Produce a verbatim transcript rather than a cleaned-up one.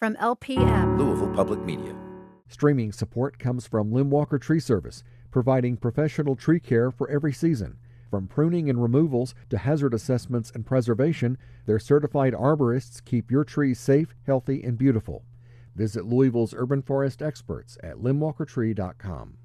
from L P M, Louisville Public Media. Streaming support comes from Limwalker Tree Service, providing professional tree care for every season. From pruning and removals to hazard assessments and preservation, their certified arborists keep your trees safe, healthy, and beautiful. Visit Louisville's urban forest experts at limwalker tree dot com.